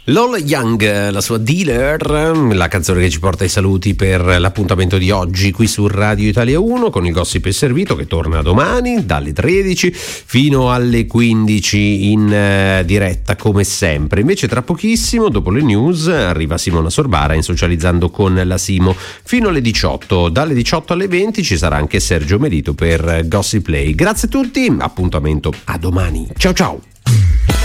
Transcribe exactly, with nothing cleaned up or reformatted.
Lola Young, la sua Dealer, la canzone che ci porta ai saluti per l'appuntamento di oggi qui su Radio Italia uno con il Gossip è Servito, che torna domani dalle tredici fino alle quindici in uh, diretta come sempre. Invece tra pochissimo, dopo le news, arriva Simona Sorbara in Socializzando con la Simo fino alle diciotto. Dalle diciotto alle venti ci sarà anche Sergio Merito per Gossip Play. Grazie a tutti, appuntamento a domani. Ciao ciao.